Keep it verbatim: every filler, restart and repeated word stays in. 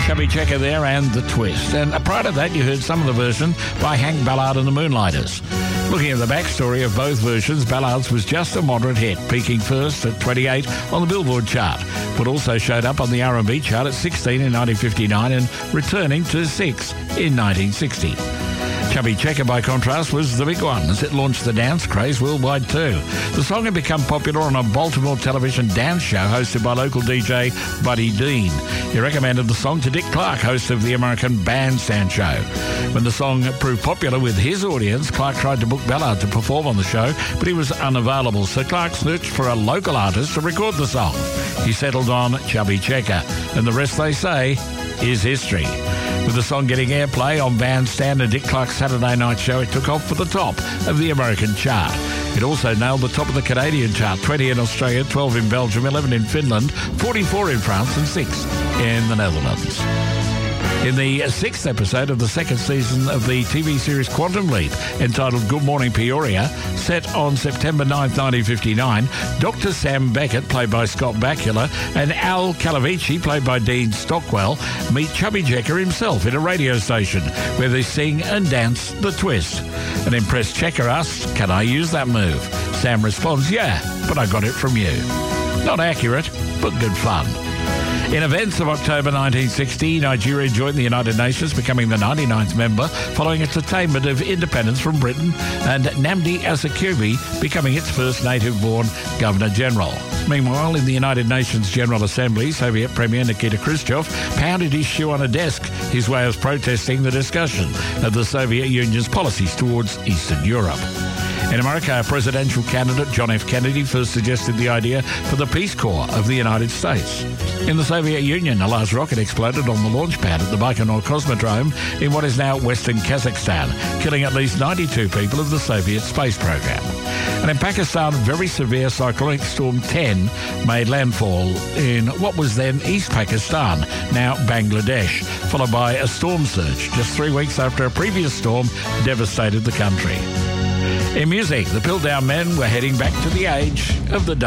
Chubby Checker there and The Twist. And prior to that, you heard some of the version by Hank Ballard and the Moonlighters. Looking at the backstory of both versions, Ballard's was just a moderate hit, peaking first at twenty-eight on the Billboard chart, but also showed up on the R and B chart at sixteen in nineteen fifty-nine and returning to six in nineteen sixty. Chubby Checker, by contrast, was the big one as it launched the dance craze worldwide too. The song had become popular on a Baltimore television dance show hosted by local D J Buddy Dean. He recommended the song to Dick Clark, host of the American Bandstand show. When the song proved popular with his audience, Clark tried to book Ballard to perform on the show, but he was unavailable, so Clark searched for a local artist to record the song. He settled on Chubby Checker, and the rest, they say, is history. With the song getting airplay on Bandstand and Dick Clark's Saturday night show, it took off for the top of the American chart. It also nailed the top of the Canadian chart, twenty in Australia, twelve in Belgium, eleven in Finland, forty-four in France and six in the Netherlands. In the sixth episode of the second season of the T V series Quantum Leap, entitled Good Morning Peoria, set on September ninth, nineteen fifty-nine, Doctor Sam Beckett, played by Scott Bakula, and Al Calavici, played by Dean Stockwell, meet Chubby Checker himself in a radio station where they sing and dance The Twist. An impressed Checker asks, "Can I use that move?" Sam responds, "Yeah, but I got it from you." Not accurate, but good fun. In events of October nineteen sixty, Nigeria joined the United Nations, becoming the ninety-ninth member, following its attainment of independence from Britain, and Nnamdi Azikiwe becoming its first native-born Governor-General. Meanwhile, in the United Nations General Assembly, Soviet Premier Nikita Khrushchev pounded his shoe on a desk, his way of protesting the discussion of the Soviet Union's policies towards Eastern Europe. In America, presidential candidate John F. Kennedy first suggested the idea for the Peace Corps of the United States. In the Soviet Union, a large rocket exploded on the launch pad at the Baikonur Cosmodrome in what is now Western Kazakhstan, killing at least ninety-two people of the Soviet space program. And in Pakistan, very severe cyclonic storm ten made landfall in what was then East Pakistan, now Bangladesh, followed by a storm surge just three weeks after a previous storm devastated the country. In music, the Piltdown Men were heading back to the age of the